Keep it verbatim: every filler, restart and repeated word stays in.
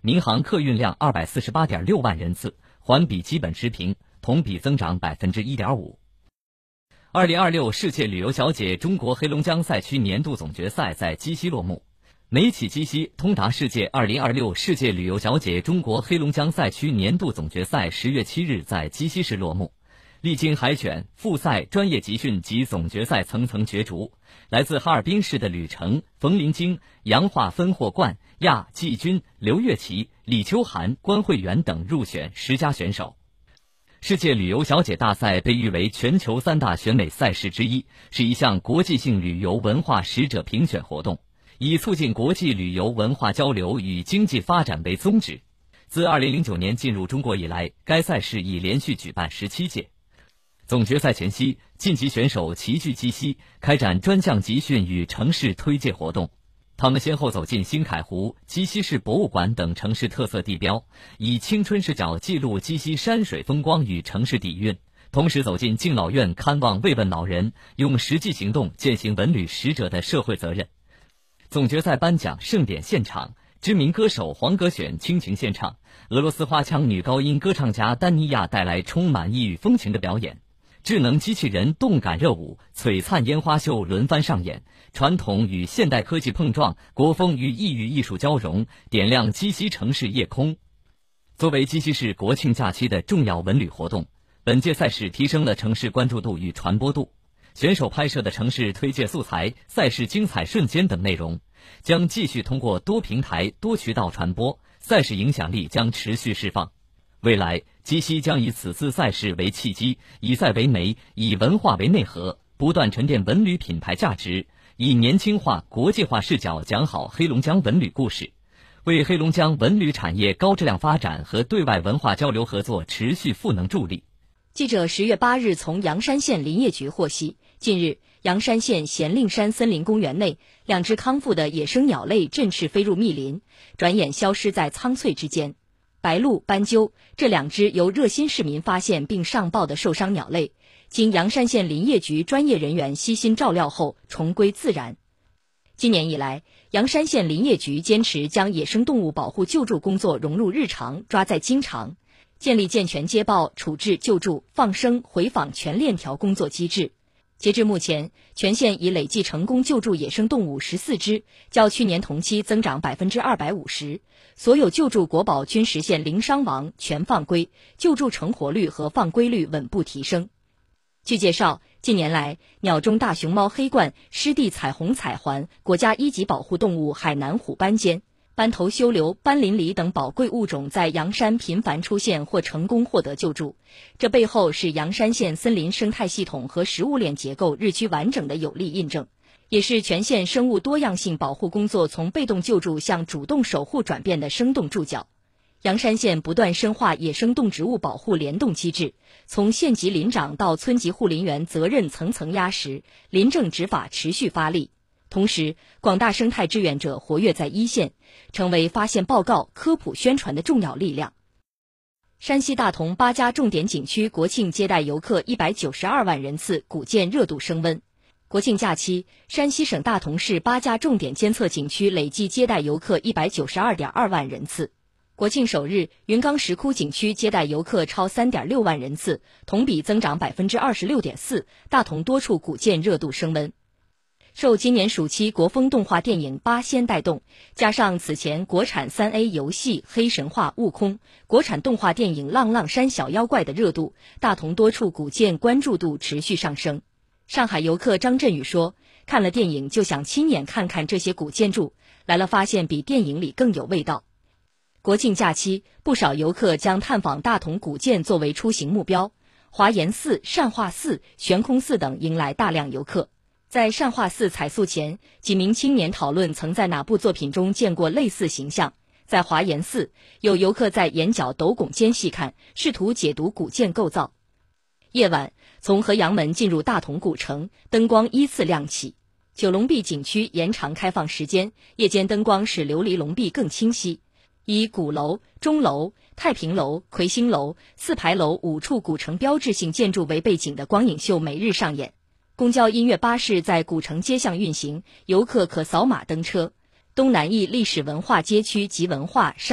民航客运量 二百四十八点六万人次，环比基本持平，同比增长 百分之一点五。二零二六世界旅游小姐中国黑龙江赛区年度总决赛在鸡西落幕。美企鸡西通达世界二零二六世界旅游小姐中国黑龙江赛区年度总决赛十月七日在鸡西市落幕。历经海选、复赛、专业集训及总决赛层层角逐，来自哈尔滨市的吕程、冯林晶、洋化分获冠、亚季军、刘月琪、李秋涵、关慧媛等入选十佳选手。世界旅游小姐大赛被誉为全球三大选美赛事之一，是一项国际性旅游文化使者评选活动，以促进国际旅游文化交流与经济发展为宗旨。自二零零九年进入中国以来，该赛事已连续举办十七届。总决赛前夕，晋级选手齐聚鸡西，开展专项集训与城市推介活动。他们先后走进新凯湖、鸡西市博物馆等城市特色地标，以青春视角记录鸡西山水风光与城市底蕴，同时走进敬老院看望慰问老人，用实际行动践行文旅使者的社会责任。总决赛颁奖盛典现场，知名歌手黄格选倾情献唱，俄罗斯花腔女高音歌唱家丹妮亚带来充满异域风情的表演。智能机器人动感热舞、璀璨烟花秀轮番上演，传统与现代科技碰撞，国风与异域艺术交融，点亮鸡西城市夜空。作为鸡西市国庆假期的重要文旅活动，本届赛事提升了城市关注度与传播度。选手拍摄的城市推介素材、赛事精彩瞬间等内容，将继续通过多平台、多渠道传播，赛事影响力将持续释放。未来，鸡西将以此次赛事为契机，以赛为媒，以文化为内核，不断沉淀文旅品牌价值，以年轻化、国际化视角讲好黑龙江文旅故事，为黑龙江文旅产业高质量发展和对外文化交流合作持续赋能助力。 记者十月八日从阳山县林业局获悉，近日，阳山县咸令山森林公园内，两只康复的野生鸟类振翅飞入密林，转眼消失在苍翠之间。白鹭、斑鸠这两只由热心市民发现并上报的受伤鸟类，经阳山县林业局专业人员悉心照料后重归自然。今年以来，阳山县林业局坚持将野生动物保护救助工作融入日常，抓在经常，建立健全接报、处置、救助、放生、回访全链条工作机制。截至目前，全县已累计成功救助野生动物十四只，较去年同期增长 百分之二百五十， 所有救助国宝均实现零伤亡、全放归，救助成活率和放归率稳步提升。据介绍，近年来，鸟中大熊猫黑冠、湿地彩虹彩环、国家一级保护动物海南虎斑尖、斑头修流、斑鳞狸等宝贵物种在阳山频繁出现或成功获得救助，这背后是阳山县森林生态系统和食物链结构日趋完整的有力印证，也是全县生物多样性保护工作从被动救助向主动守护转变的生动注脚。阳山县不断深化野生动植物保护联动机制，从县级林长到村级护林员责任层层压实，林政执法持续发力。同时，广大生态志愿者活跃在一线，成为发现报告、科普宣传的重要力量。山西大同八家重点景区国庆接待游客一百九十二万人次，古建热度升温。国庆假期，山西省大同市八家重点监测景区累计接待游客一百九十二点二万人次。国庆首日，云冈石窟景区接待游客超 三点六万人次，同比增长 百分之二十六点四， 大同多处古建热度升温。受今年暑期国风动画电影《八仙》带动，加上此前国产 三 A 游戏《黑神话：悟空》、国产动画电影《浪浪山小妖怪》的热度，大同多处古建关注度持续上升。上海游客张振宇说，看了电影就想亲眼看看这些古建筑，来了发现比电影里更有味道。国庆假期，不少游客将探访大同古建作为出行目标，华严寺、善化寺、悬空寺等迎来大量游客。在善化寺彩塑前，几名青年讨论曾在哪部作品中见过类似形象。在华严寺，有游客在眼角斗拱间细看，试图解读古建构造。夜晚，从河阳门进入大同古城，灯光依次亮起。九龙壁景区延长开放时间，夜间灯光使琉璃龙壁更清晰。以鼓楼、钟楼、太平楼、魁星楼、四牌楼五处古城标志性建筑为背景的光影秀每日上演。公交音乐巴士在古城街巷运行，游客可扫码登车。东南翼历史文化街区及文化商